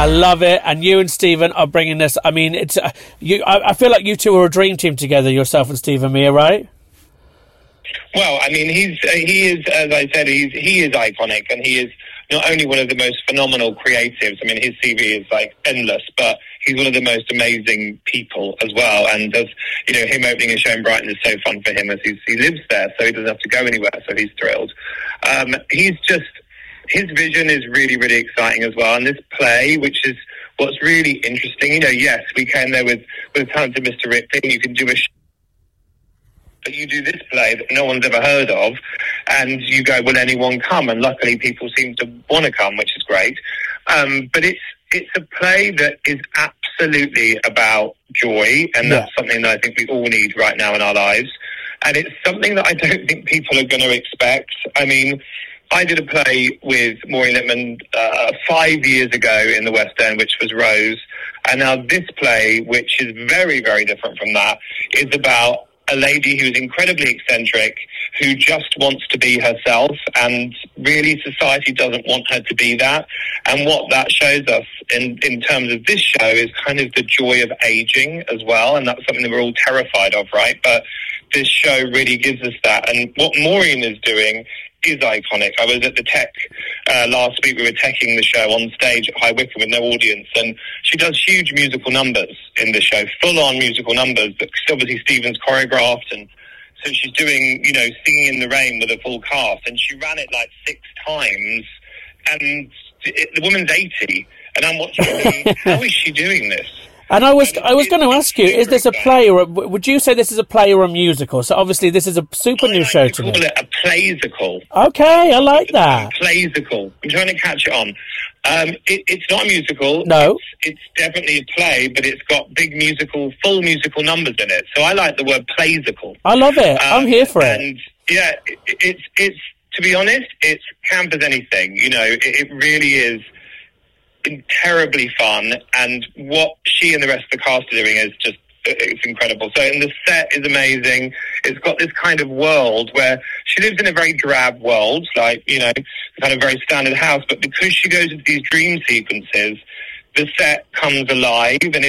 I love it, and you and Stephen are bringing this. I mean, it's I feel like you two are a dream team together, yourself and Stephen Mia, right? Well, I mean, he is, as I said, he is iconic, and he is not only one of the most phenomenal creatives. I mean, his CV is like endless, but he's one of the most amazing people as well. And as you know, him opening a show in Brighton is so fun for him, as he lives there, so he doesn't have to go anywhere. So he's thrilled. His vision is really, really exciting as well. And this play, which is what's really interesting, you know, yes, we came there with the talented Mr. Ripley, and you can do a show, but you do this play that no one's ever heard of, and you go, will anyone come? And luckily people seem to want to come, which is great. But it's a play that is absolutely about joy, and that's something that I think we all need right now in our lives. And it's something that I don't think people are going to expect. I mean, I did a play with Maureen Lipman 5 years ago in the West End, which was Rose. And now this play, which is very, very different from that, is about a lady who's incredibly eccentric, who just wants to be herself, and really society doesn't want her to be that. And what that shows us in terms of this show is kind of the joy of aging as well, and that's something that we're all terrified of, right? But this show really gives us that. And what Maureen is doing is iconic. I was at the Tech last week. We were teching the show on stage at High Wycombe with no audience, and she does huge musical numbers in the show, full-on musical numbers that obviously Stephen's choreographed, and so she's doing, you know, Singing in the Rain with a full cast, and she ran it like 6 times, and the woman's 80, and I'm watching thinking, how is she doing this? And I was going to ask you, is this a play, or would you say this is a play or a musical? So obviously this is a super new show to me. I call it a playsical. Okay, I like that. A playsical. I'm trying to catch it on. It's not a musical. No. It's definitely a play, but it's got full musical numbers in it. So I like the word playsical. I love it. I'm here for it. And yeah, it's to be honest, it's camp as anything. You know, it really is terribly fun, and what she and the rest of the cast are doing is just, it's incredible. So, and the set is amazing. It's got this kind of world where she lives in a very drab world, like, you know, kind of very standard house, but because she goes into these dream sequences, the set comes alive. And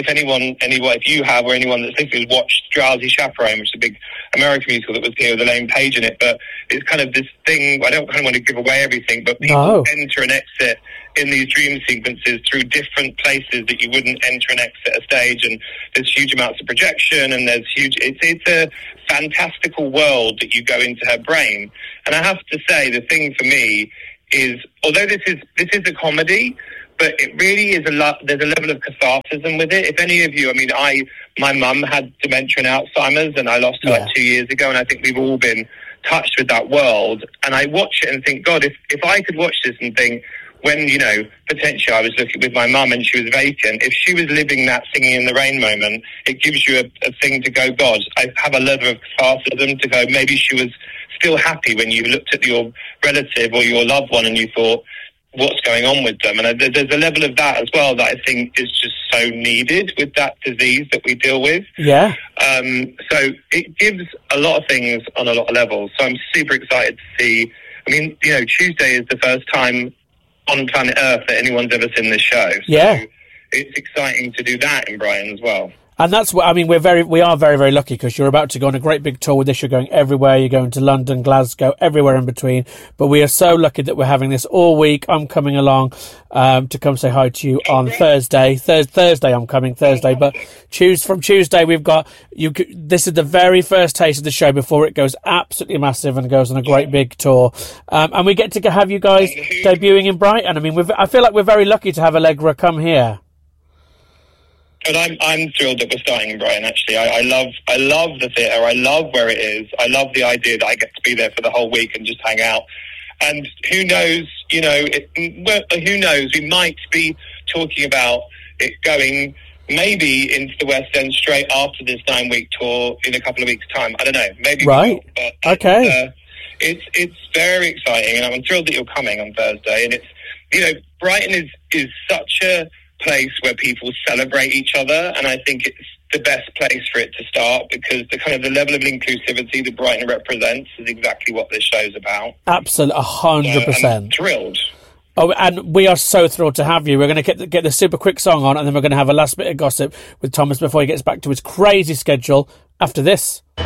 if you have, or anyone that's listening has watched Drowsy Chaperone, which is a big American musical that was here with Elaine Page in it, but it's kind of this thing, I don't kind of want to give away everything, but people enter and exit in these dream sequences through different places that you wouldn't enter and exit a stage, and there's huge amounts of projection, and it's a fantastical world that you go into her brain. And I have to say, the thing for me is, although this is a comedy, but it really is there's a level of catharsis with it. If any of you, I mean, my mum had dementia and Alzheimer's, and I lost her like 2 years ago, and I think we've all been touched with that world. And I watch it and think, God, if I could watch this and think, when, you know, potentially I was looking with my mum and she was vacant, if she was living that Singing in the Rain moment, it gives you a thing to go, God, I have a level of catharsis to go, maybe she was still happy when you looked at your relative or your loved one and you thought, what's going on with them? And there's a level of that as well that I think is just so needed with that disease that we deal with. Yeah. So it gives a lot of things on a lot of levels. So I'm super excited to see. I mean, you know, Tuesday is the first time on planet Earth that anyone's ever seen this show. So it's exciting to do that in Brighton as well. And that's what I mean. We are very, very lucky because you're about to go on a great big tour with this. You're going everywhere. You're going to London, Glasgow, everywhere in between. But we are so lucky that we're having this all week. I'm coming along to come say hi to you on Thursday. Thursday, I'm coming Thursday. But from Tuesday, we've got you. This is the very first taste of the show before it goes absolutely massive and goes on a great big tour. And we get to have you guys debuting in Brighton. I mean, I feel like we're very lucky to have Allegra come here. But I'm thrilled that we're starting in Brighton, actually. I love the theatre. I love where it is. I love the idea that I get to be there for the whole week and just hang out. And who knows, you know, who knows? We might be talking about it going maybe into the West End straight after this 9-week tour in a couple of weeks' time. I don't know. Maybe. Right. But okay. It's very exciting, and I'm thrilled that you're coming on Thursday. And it's, you know, Brighton is such a place where people celebrate each other, and I think it's the best place for it to start because the kind of the level of inclusivity that Brighton represents is exactly what this show's about. Absolutely, 100%. I'm thrilled. Oh, and we are so thrilled to have you. We're going to get the super quick song on, and then we're going to have a last bit of gossip with Thomas before he gets back to his crazy schedule after this.